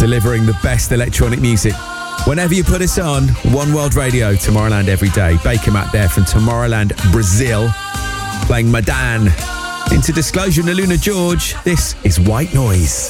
delivering the best electronic music. Whenever you put us on, One World Radio, Tomorrowland every day. Baker Matt there from Tomorrowland, Brazil, playing Madan. Into Disclosure and Luna George, this is White Noise.